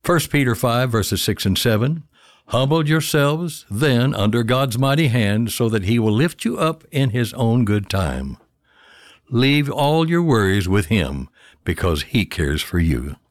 1 Peter 5, verses 6 and 7. Humble yourselves then under God's mighty hand, so that he will lift you up in his own good time. Leave all your worries with him, because he cares for you.